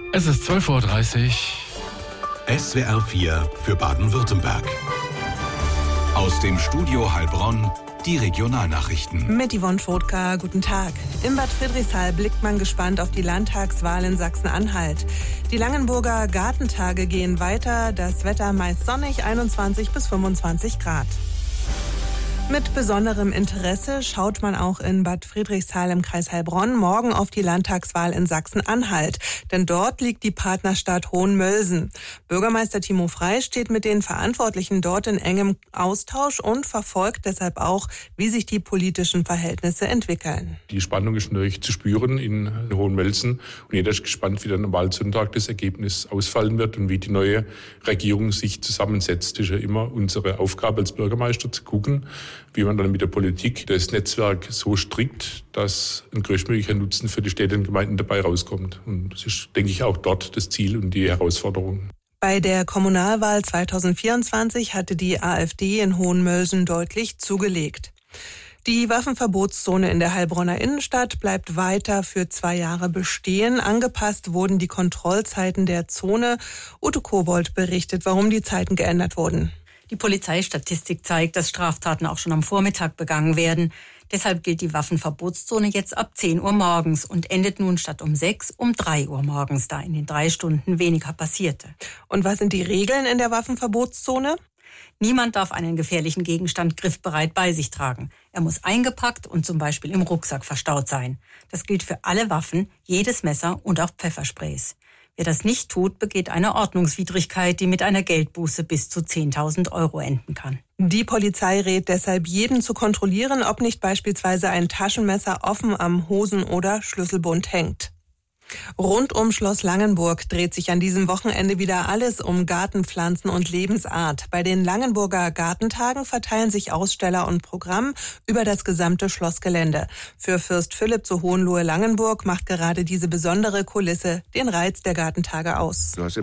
Es ist 12:30 Uhr. SWR 4 für Baden-Württemberg. Aus dem Studio Heilbronn die Regionalnachrichten. Mit Yvonne Schrotka, guten Tag. In Bad Friedrichshall blickt man gespannt auf die Landtagswahl in Sachsen-Anhalt. Die Langenburger Gartentage gehen weiter, das Wetter meist sonnig, 21 bis 25 Grad. Mit besonderem Interesse schaut man auch in Bad Friedrichshall im Kreis Heilbronn morgen auf die Landtagswahl in Sachsen-Anhalt. Denn dort liegt die Partnerstadt Hohenmölsen. Bürgermeister Timo Frey steht mit den Verantwortlichen dort in engem Austausch und verfolgt deshalb auch, wie sich die politischen Verhältnisse entwickeln. Die Spannung ist natürlich zu spüren in Hohenmölsen. Und jeder ist gespannt, wie dann am Wahlsonntag das Ergebnis ausfallen wird und wie die neue Regierung sich zusammensetzt. Das ist ja immer unsere Aufgabe als Bürgermeister zu gucken, wie man dann mit der Politik das Netzwerk so strickt, dass ein größtmöglicher Nutzen für die Städte und Gemeinden dabei rauskommt. Und das ist, denke ich, auch dort das Ziel und die Herausforderung. Bei der Kommunalwahl 2024 hatte die AfD in Hohenmölsen deutlich zugelegt. Die Waffenverbotszone in der Heilbronner Innenstadt bleibt weiter für 2 Jahre bestehen. Angepasst wurden die Kontrollzeiten der Zone. Ute Kobold berichtet, warum die Zeiten geändert wurden. Die Polizeistatistik zeigt, dass Straftaten auch schon am Vormittag begangen werden. Deshalb gilt die Waffenverbotszone jetzt ab 10 Uhr morgens und endet nun statt um 6 um 3 Uhr morgens, da in den 3 Stunden weniger passierte. Und was sind die Regeln in der Waffenverbotszone? Niemand darf einen gefährlichen Gegenstand griffbereit bei sich tragen. Er muss eingepackt und zum Beispiel im Rucksack verstaut sein. Das gilt für alle Waffen, jedes Messer und auch Pfeffersprays. Wer das nicht tut, begeht eine Ordnungswidrigkeit, die mit einer Geldbuße bis zu 10.000 Euro enden kann. Die Polizei rät deshalb jedem zu kontrollieren, ob nicht beispielsweise ein Taschenmesser offen am Hosen- oder Schlüsselbund hängt. Rund um Schloss Langenburg dreht sich an diesem Wochenende wieder alles um Gartenpflanzen und Lebensart. Bei den Langenburger Gartentagen verteilen sich Aussteller und Programm über das gesamte Schlossgelände. Für Fürst Philipp zu Hohenlohe-Langenburg macht gerade diese besondere Kulisse den Reiz der Gartentage aus.